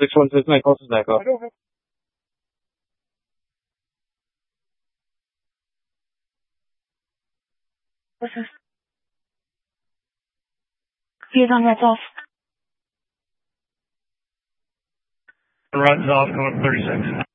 6169, closest echo. What's this? Liaison Red's off. Red's off, going 36.